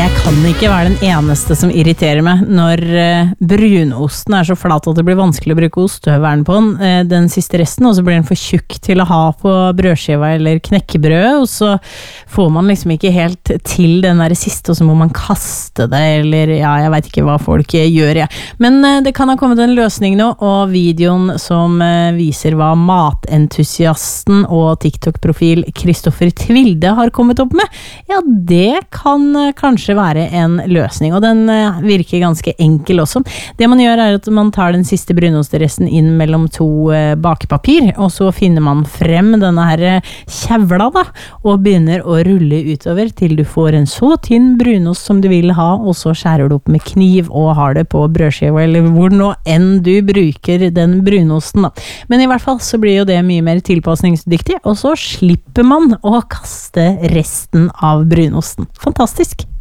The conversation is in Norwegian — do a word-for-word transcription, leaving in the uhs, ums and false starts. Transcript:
Jeg kan ikke være den eneste som irriterer meg når eh, brunosten er så flat at det blir vanskelig å bruke ostehøvelen på den, eh, den siste resten, og så blir den for tjukk til å ha på brødskiva eller knekkebrød, og så får man liksom ikke helt til den der siste, og så må man kaste det, eller ja, jeg vet ikke hva folk gjør, ja. Men eh, det kan ha kommet en løsning nå, og videoen som eh, viser hva matentusiasten og TikTok-profil Kristoffer Tvilde har kommet opp med, ja, det kan eh, kanskje være en løsning, og den uh, virker ganske enkel også. Det man gjør er at man tar den siste brunosteresten inn mellom to uh, bakepapir, og så finner man frem denne her uh, kjevla da, og begynner å rulle utover til du får en så tynn brunost som du vil ha, og så skjærer du opp med kniv og har det på brødskiva, eller hvor nå enn du bruker den brunosten da. Men i hvert fall så blir jo det mye mer tilpasningsdyktig, og så slipper man å kaste resten av brunosten. Fantastisk!